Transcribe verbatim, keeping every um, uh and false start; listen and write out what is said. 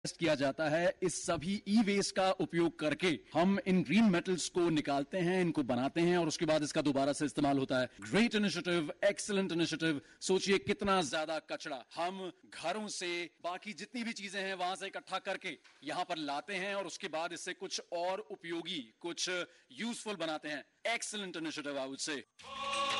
किया जाता है। इस सभी ई वेस्ट का उपयोग करके हम इन ग्रीन मेटल्स को निकालते हैं, इनको बनाते हैं और उसके बाद इसका दोबारा से इस्तेमाल होता है। Great initiative, excellent initiative. सोचिए कितना ज्यादा कचरा हम घरों से बाकी जितनी भी चीजें हैं वहां से इकट्ठा करके यहां पर लाते हैं और उसके बाद इससे कुछ और उपयोगी, कुछ यूजफुल बनाते हैं। Excellent initiative I would say.